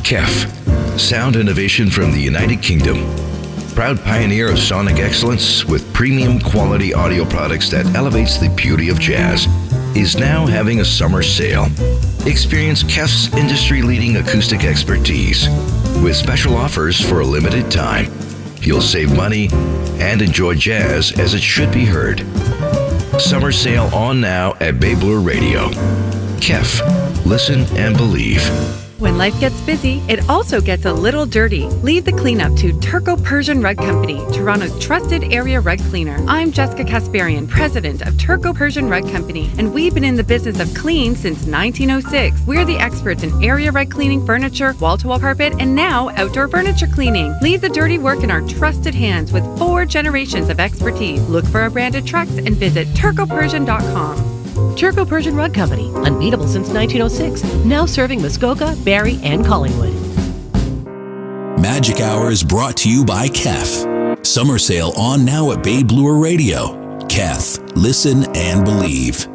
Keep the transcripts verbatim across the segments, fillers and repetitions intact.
K E F, sound innovation from the United Kingdom. Proud pioneer of sonic excellence with premium quality audio products that elevates the beauty of jazz, is now having a summer sale. Experience K E F's industry-leading acoustic expertise with special offers for a limited time. You'll save money and enjoy jazz as it should be heard. Summer sale on now at Bay Bloor Radio. K E F, listen and believe. When life gets busy, it also gets a little dirty. Leave the cleanup to Turco Persian Rug Company, Toronto's trusted area rug cleaner. I'm Jessica Kasparian, president of Turco Persian Rug Company, and we've been in the business of clean since nineteen oh six. We're the experts in area rug cleaning, furniture, wall-to-wall carpet, and now outdoor furniture cleaning. Leave the dirty work in our trusted hands with four generations of expertise. Look for our branded trucks and visit turco persian dot com. Turco Persian Rug Company, unbeatable since nineteen oh six, now serving Muskoka, Barrie, and Collingwood. Magic Hour is brought to you by K E F. Summer sale on now at Bay Bloor Radio. K E F, listen and believe.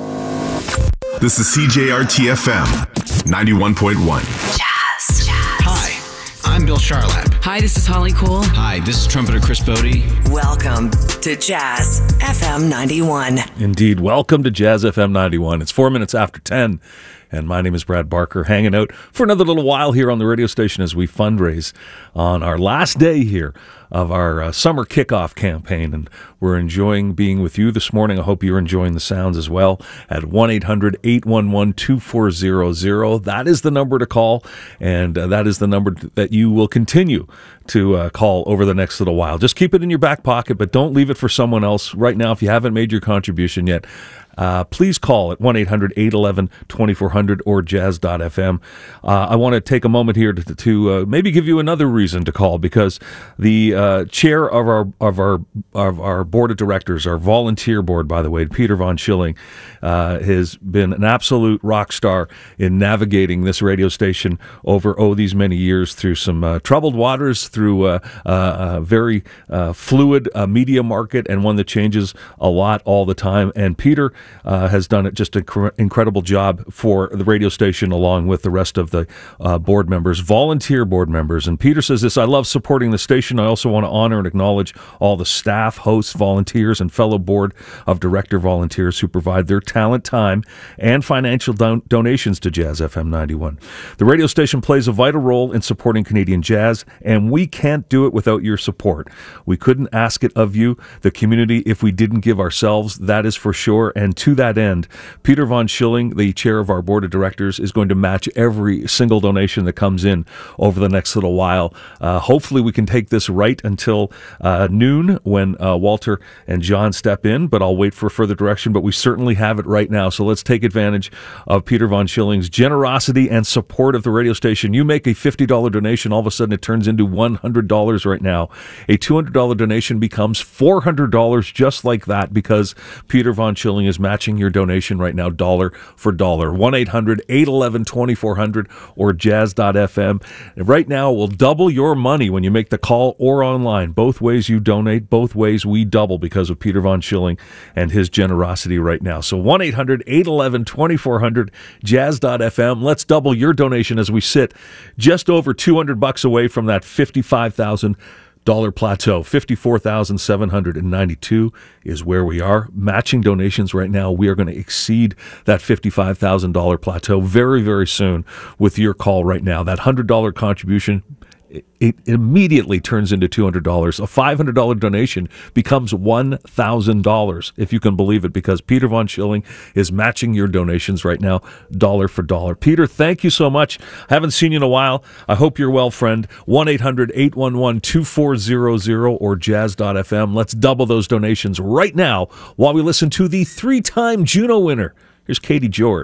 This is C J R T F M, ninety-one point one. Jazz. Hi, I'm Bill Charlap. Hi, this is Holly Cole. Hi, this is trumpeter Chris Bodie. Welcome to Jazz F M ninety-one. Indeed, welcome to Jazz F M ninety-one. It's four minutes after ten, and my name is Brad Barker, hanging out for another little while here on the radio station as we fundraise on our last day here of our uh, summer kickoff campaign, and we're enjoying being with you this morning. I hope you're enjoying the sounds as well at one eight hundred eight one one two four zero zero. That is the number to call, and uh, that is the number that you will continue to uh, call over the next little while. Just keep it in your back pocket, but don't leave it for someone else. Right now, if you haven't made your contribution yet, Uh, please call at one eight hundred eight one one two four zero zero or jazz dot f m. Uh, I want to take a moment here to, to uh, maybe give you another reason to call, because the uh, chair of our of our of our board of directors, our volunteer board, by the way, Peter Von Schilling, uh, has been an absolute rock star in navigating this radio station over oh these many years through some uh, troubled waters, through uh, uh, a very uh, fluid uh, media market, and one that changes a lot all the time. And Peter Uh, has done it just an inc- incredible job for the radio station, along with the rest of the uh, board members, volunteer board members. And Peter says this: I love supporting the station. I also want to honor and acknowledge all the staff, hosts, volunteers, and fellow board of director volunteers who provide their talent, time, and financial don- donations to Jazz F M ninety-one. The radio station plays a vital role in supporting Canadian jazz, and we can't do it without your support. We couldn't ask it of you, the community, if we didn't give ourselves, that is for sure. And to that end, Peter Von Schilling, the chair of our board of directors, is going to match every single donation that comes in over the next little while. Uh, hopefully we can take this right until uh, noon when uh, Walter and John step in, but I'll wait for further direction. But we certainly have it right now. So let's take advantage of Peter Von Schilling's generosity and support of the radio station. You make a fifty dollars donation, all of a sudden it turns into one hundred dollars right now. A two hundred dollars donation becomes four hundred dollars just like that, because Peter Von Schilling is matching your donation right now, dollar for dollar. one eight hundred eight one one two four zero zero or jazz dot f m. Right now, we'll double your money when you make the call or online. Both ways you donate, both ways we double because of Peter Von Schilling and his generosity right now. So one eight hundred eight one one two four zero zero, jazz dot f m. Let's double your donation as we sit just over two hundred bucks away from that fifty-five thousand dollar plateau. fifty-four thousand seven hundred ninety-two is where we are. Matching donations right now, we are going to exceed that fifty-five thousand dollars plateau very, very soon with your call right now. That one hundred dollars contribution, it immediately turns into two hundred dollars. A five hundred dollars donation becomes one thousand dollars, if you can believe it, because Peter Von Schilling is matching your donations right now, dollar for dollar. Peter, thank you so much. I haven't seen you in a while. I hope you're well, friend. one eight hundred eight one one two four zero zero or jazz dot f m. Let's double those donations right now while we listen to the three-time Juno winner. Here's Katie George.